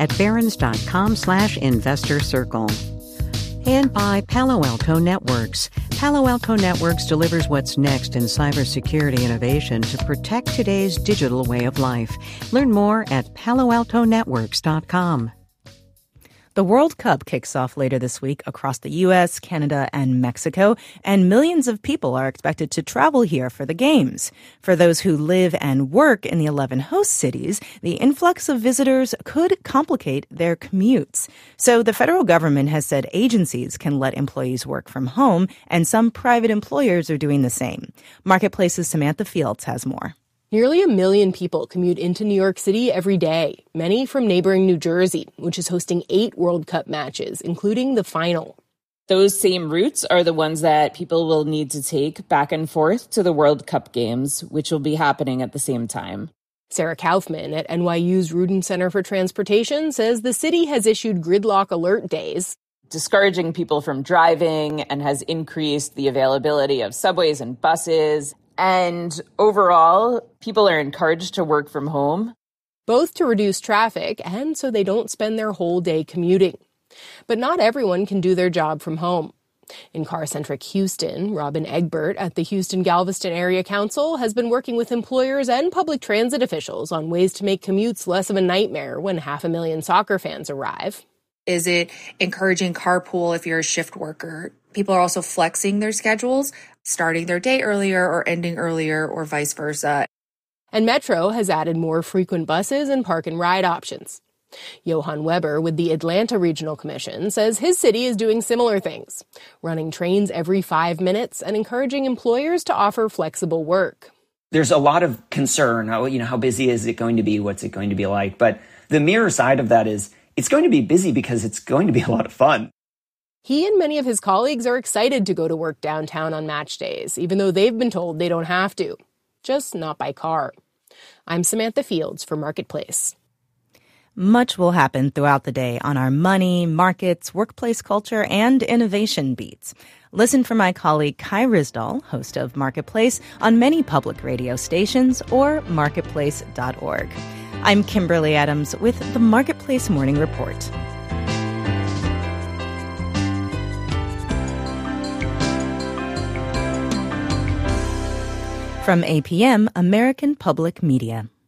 at barons.com/investor circle. And by Palo Alto Networks. Palo Alto Networks delivers what's next in cybersecurity innovation to protect today's digital way of life. Learn more at paloaltonetworks.com. The World Cup kicks off later this week across the U.S., Canada, and Mexico, and millions of people are expected to travel here for the games. For those who live and work in the 11 host cities, the influx of visitors could complicate their commutes. So the federal government has said agencies can let employees work from home, and some private employers are doing the same. Marketplace's Samantha Fields has more. Nearly 1 million people commute into New York City every day, many from neighboring New Jersey, which is hosting 8 World Cup matches, including the final. Those same routes are the ones that people will need to take back and forth to the World Cup games, which will be happening at the same time. Sarah Kaufman at NYU's Rudin Center for Transportation says the city has issued gridlock alert days, discouraging people from driving, and has increased the availability of subways and buses. And overall, people are encouraged to work from home. Both to reduce traffic and so they don't spend their whole day commuting. But not everyone can do their job from home. In car-centric Houston, Robin Egbert at the Houston-Galveston Area Council has been working with employers and public transit officials on ways to make commutes less of a nightmare when 500,000 soccer fans arrive. Is it encouraging carpool if you're a shift worker? People are also flexing their schedules, starting their day earlier or ending earlier or vice versa. And Metro has added more frequent buses and park and ride options. Johan Weber with the Atlanta Regional Commission says his city is doing similar things, running trains every 5 minutes and encouraging employers to offer flexible work. There's a lot of concern. How busy is it going to be? What's it going to be like? But the mirror side of that is it's going to be busy because it's going to be a lot of fun. He and many of his colleagues are excited to go to work downtown on match days, even though they've been told they don't have to. Just not by car. I'm Samantha Fields for Marketplace. Much will happen throughout the day on our money, markets, workplace culture, and innovation beats. Listen for my colleague Kai Ryssdal, host of Marketplace, on many public radio stations or marketplace.org. I'm Kimberly Adams with the Marketplace Morning Report. From APM, American Public Media.